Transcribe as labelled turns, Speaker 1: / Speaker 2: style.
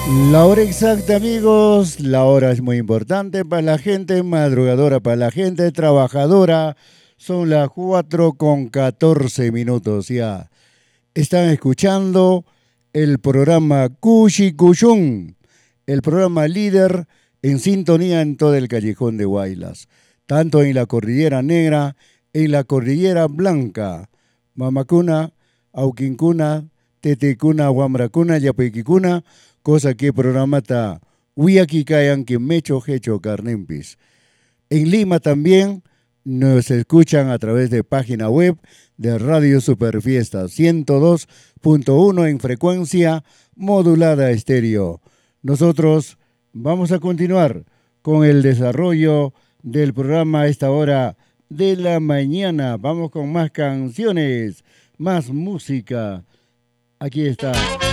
Speaker 1: La hora exacta, amigos, la hora es muy importante para la gente madrugadora, para la gente trabajadora. Son las 4:14 ya. Están escuchando el programa Cushi Cushun, el programa líder en sintonía en todo el callejón de Huaylas, tanto en la Cordillera Negra, en la Cordillera Blanca, Mamacuna, Auquincuna, Tetecuna, Huamracuna, Yapequicuna, cosa que programa ta Huiaki Kayan que mecho hecho carnempis. En Lima también nos escuchan a través de página web de Radio Superfiesta 102.1 en frecuencia modulada estéreo. Nosotros vamos a continuar con el desarrollo del programa a esta hora de la mañana. Vamos con más canciones, más música. Aquí está.